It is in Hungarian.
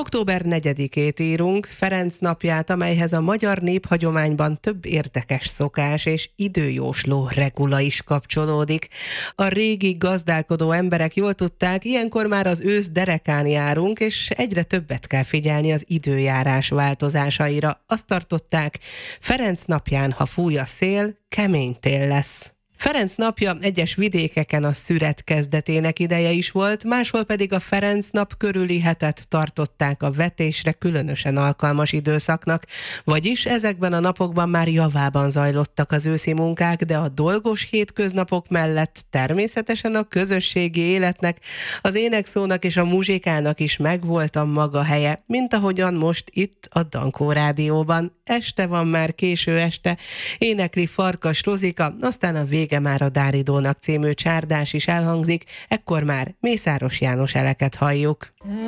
Október 4-ét írunk, Ferenc napját, amelyhez a magyar néphagyományban több érdekes szokás és időjósló regula is kapcsolódik. A régi gazdálkodó emberek jól tudták, ilyenkor már az ősz derekán járunk, és egyre többet kell figyelni az időjárás változásaira. Azt tartották, Ferenc napján, ha fúj a szél, kemény tél lesz. Ferenc napja egyes vidékeken a szüret kezdetének ideje is volt, máshol pedig a Ferenc nap körüli hetet tartották a vetésre különösen alkalmas időszaknak, vagyis ezekben a napokban már javában zajlottak az őszi munkák, de a dolgos hétköznapok mellett természetesen a közösségi életnek, az énekszónak és a muzsikának is megvolt a maga helye, mint ahogyan most itt a Dankó Rádióban. Este van már, késő este, énekli Farkas Rozika, aztán a Vége már a Dáridónak című csárdás is elhangzik, ekkor már Mészáros János eleket halljuk.